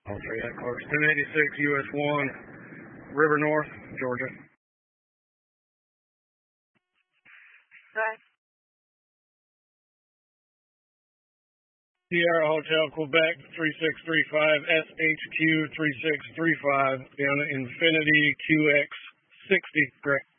All three that close. 1086 US 1, River North, Georgia. Right. Sierra Hotel Quebec 3635 SHQ 3635 in Infinity QX 60. Correct.